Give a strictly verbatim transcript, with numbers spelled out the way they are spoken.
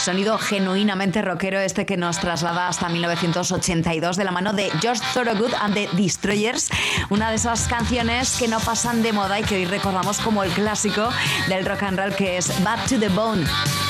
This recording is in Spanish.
Sonido genuinamente rockero este que nos traslada hasta mil novecientos ochenta y dos de la mano de George Thorogood and the Destroyers, una de esas canciones que no pasan de moda y que hoy recordamos como el clásico del rock and roll, que es Bad to the Bone.